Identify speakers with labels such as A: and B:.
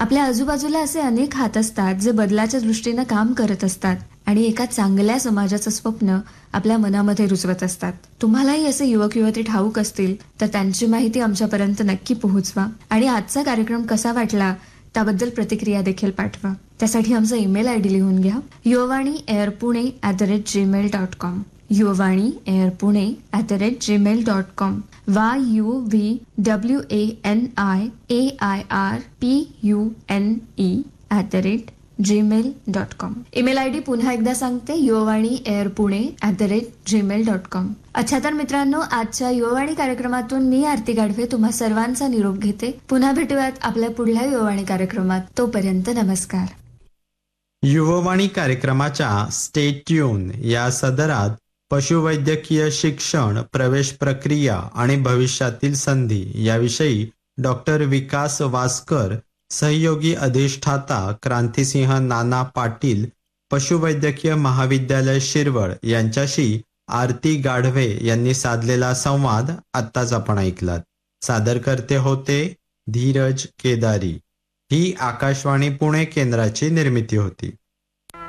A: आपल्या आजूबाजूला असे अनेक हात असतात जे बदलाच्या दृष्टीनं काम करत असतात आणि एका चांगल्या समाजाचं स्वप्न आपल्या मनामध्ये रुजवत असतात. तुम्हालाही असे युवक युवती ठाऊक असतील तर त्यांची माहिती आमच्यापर्यंत नक्की पोहोचवा आणि आजचा कार्यक्रम कसा वाटला त्याबद्दल प्रतिक्रिया देखील पाठवा. त्यासाठी आमचा ईमेल आयडी लिहून घ्या, yuvaaniairpune@gmail.com. yuvaaniairpune@gmail.com. yuvaaniairpune@gmail.com. Email ID पुन्हा एकदा सांगते, yuvaaniairpune@gmail.com. अच्छा, तर मित्रांनो, आजच्या युववाणी कार्यक्रमातून मी आरती गाढवे तुम्हा सर्वांचा निरोप घेते. पुन्हा भेटूयात आपल्या पुढल्या युववाणी कार्यक्रमात. तोपर्यंत नमस्कार.
B: युववाणी कार्यक्रमाच्या स्टे ट्यून या सदरात पशुवैद्यकीय शिक्षण, प्रवेश प्रक्रिया आणि भविष्यातील संधी याविषयी डॉक्टर विकास वासकर, सहयोगी अधिष्ठाता क्रांतिसिंह नाना पाटील, पशुवैद्यकीय महाविद्यालय शिरवळ यांच्याशी आरती गाढवे यांनी साधलेला संवाद आत्ताच आपण ऐकलात. सादरकर्ते होते धीरज केदारी. ही आकाशवाणी पुणे केंद्राची निर्मिती होती.